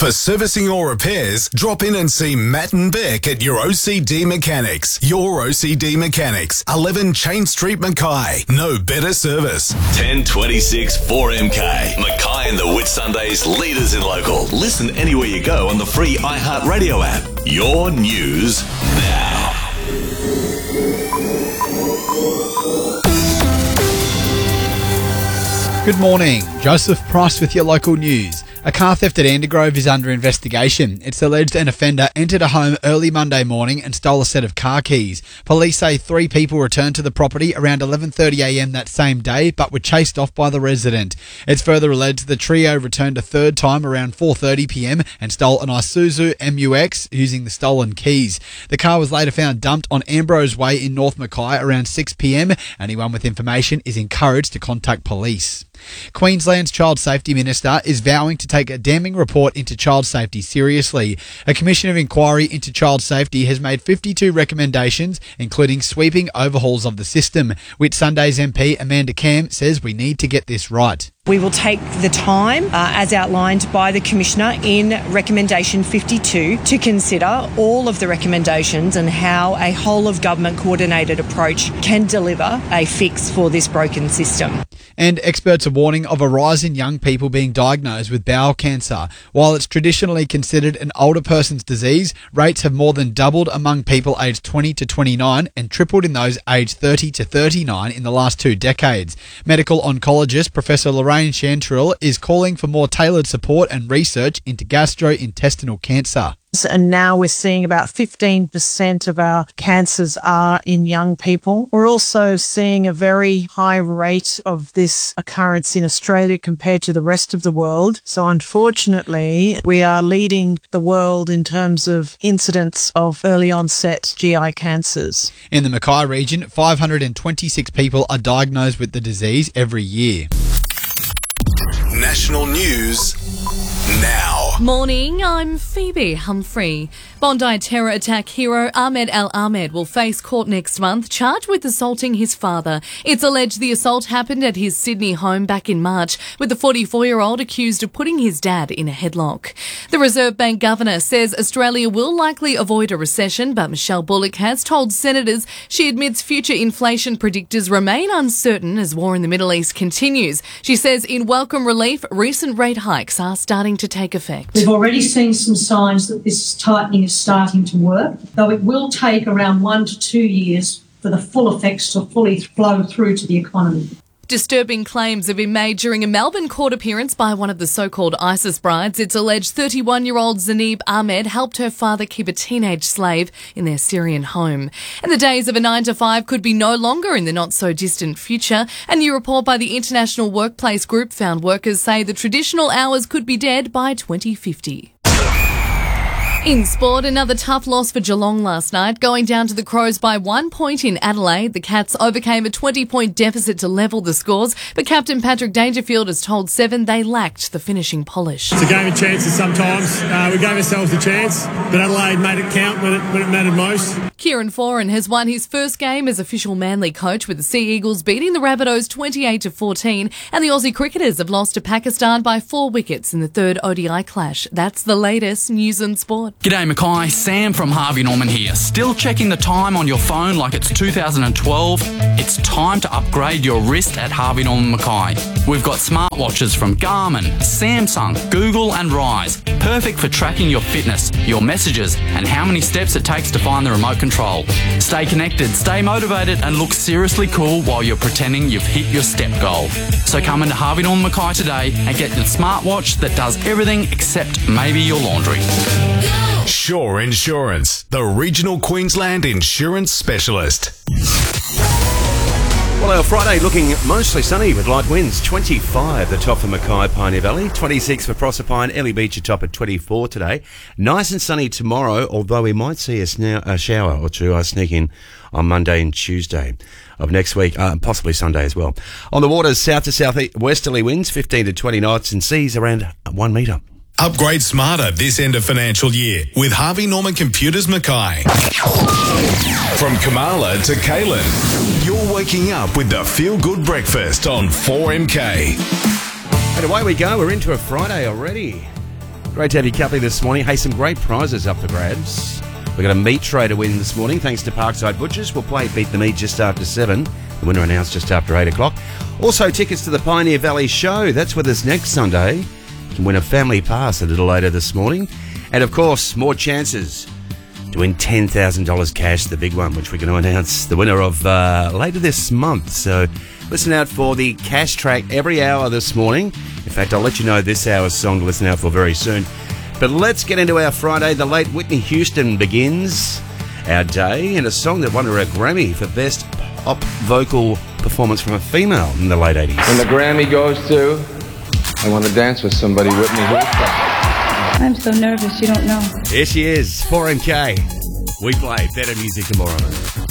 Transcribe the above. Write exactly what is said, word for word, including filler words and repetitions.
For servicing or repairs, drop in and see Matt and Beck at your O C D Mechanics. Your O C D Mechanics, eleven Chain Street, Mackay. No better service. ten twenty-six four M K. Mackay and the Whitsundays, leaders in local. Listen anywhere you go on the free iHeartRadio app. Your news now. Good morning. Joseph Price with your local news. A car theft at Andergrove is under investigation. It's alleged an offender entered a home early Monday morning and stole a set of car keys. Police say three people returned to the property around eleven thirty a m that same day, but were chased off by the resident. It's further alleged the trio returned a third time around four thirty p m and stole an Isuzu M U X using the stolen keys. The car was later found dumped on Ambrose Way in North Mackay around six p m. Anyone with information is encouraged to contact police. Queensland's Child Safety Minister is vowing to take a damning report into child safety seriously. A commission of inquiry into child safety has made fifty-two recommendations, including sweeping overhauls of the system. Whitsunday's M P Amanda Cam says we need to get this right. We will take the time, uh, as outlined by the Commissioner in Recommendation fifty-two, to consider all of the recommendations and how a whole-of-government coordinated approach can deliver a fix for this broken system. And experts are warning of a rise in young people being diagnosed with bowel cancer. While it's traditionally considered an older person's disease, rates have more than doubled among people aged twenty to twenty-nine and tripled in those aged thirty to thirty-nine in the last two decades. Medical oncologist Professor Lorraine Chantrill is calling for more tailored support and research into gastrointestinal cancer. And now we're seeing about fifteen percent of our cancers are in young people. We're also seeing a very high rate of this occurrence in Australia compared to the rest of the world. So unfortunately, we are leading the world in terms of incidence of early onset G I cancers. In the Mackay region, five hundred twenty-six people are diagnosed with the disease every year. National news now. Morning, I'm Phoebe Humphrey. Bondi terror attack hero Ahmed Al Ahmed will face court next month, charged with assaulting his father. It's alleged the assault happened at his Sydney home back in March, with the forty-four-year-old accused of putting his dad in a headlock. The Reserve Bank governor says Australia will likely avoid a recession, but Michelle Bullock has told senators she admits future inflation predictors remain uncertain as war in the Middle East continues. She says in welcome relief, recent rate hikes are starting to take effect. We've already seen some signs that this tightening is starting to work, though it will take around one to two years for the full effects to fully flow through to the economy. Disturbing claims have been made during a Melbourne court appearance by one of the so-called ISIS brides. It's alleged thirty-one-year-old Zanib Ahmed helped her father keep a teenage slave in their Syrian home. And the days of a nine to five could be no longer in the not-so-distant future. A new report by the International Workplace Group found workers say the traditional hours could be dead by twenty fifty. In sport, another tough loss for Geelong last night, going down to the Crows by one point in Adelaide. The Cats overcame a twenty-point deficit to level the scores, but captain Patrick Dangerfield has told Seven they lacked the finishing polish. It's a game of chances sometimes. Uh, we gave ourselves a chance, but Adelaide made it count when it, when it mattered most. Kieran Foran has won his first game as official Manly coach, with the Sea Eagles beating the Rabbitohs twenty-eight to fourteen, and the Aussie cricketers have lost to Pakistan by four wickets in the third O D I clash. That's the latest news and sport. G'day Mackay, Sam from Harvey Norman here. Still checking the time on your phone like it's two thousand twelve? It's time to upgrade your wrist at Harvey Norman Mackay. We've got smartwatches from Garmin, Samsung, Google and Rise. Perfect for tracking your fitness, your messages and how many steps it takes to find the remote control. Stay connected, stay motivated and look seriously cool while you're pretending you've hit your step goal. So come into Harvey Norman Mackay today and get the smartwatch that does everything except maybe your laundry. Shore Insurance, the regional Queensland insurance specialist. Well, our Friday looking mostly sunny with light winds. twenty-five the top for Mackay, Pioneer Valley. twenty-six for Proserpine, Ellie Beach atop at twenty-four today. Nice and sunny tomorrow, although we might see a, snow, a shower or two uh, sneak in on Monday and Tuesday of next week, uh, possibly Sunday as well. On the waters, south to south westerly winds, fifteen to twenty knots, and seas around one metre. Upgrade smarter this end of financial year with Harvey Norman Computers Mackay. From Kamala to Kaylin, you're waking up with the Feel Good Breakfast on four M K. And away we go. We're into a Friday already. Great to have your company this morning. Hey, some great prizes up for grabs. We've got a meat tray to win this morning, thanks to Parkside Butchers. We'll play Beat the Meat just after seven. The winner announced just after eight o'clock. Also, tickets to the Pioneer Valley Show. That's with us next Sunday. You can win a family pass a little later this morning. And, of course, more chances to win ten thousand dollars cash, the big one, which we're going to announce the winner of uh, later this month. So listen out for the cash track every hour this morning. In fact, I'll let you know this hour's song to listen out for very soon. But let's get into our Friday. The late Whitney Houston begins our day in a song that won her a Grammy for Best Pop Vocal Performance from a Female in the late eighties. When the Grammy goes to, I want to dance with somebody, Whitney Houston. I'm so nervous, you don't know. Here she is, four M K. We play better music tomorrow.